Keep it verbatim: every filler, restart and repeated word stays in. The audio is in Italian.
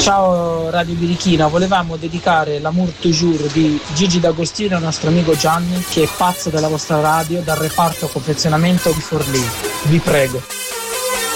Ciao Radio Birichina, volevamo dedicare l'Amour Toujours di Gigi D'Agostino al nostro amico Gianni, che è pazzo della vostra radio, dal reparto confezionamento di Forlì. Vi prego.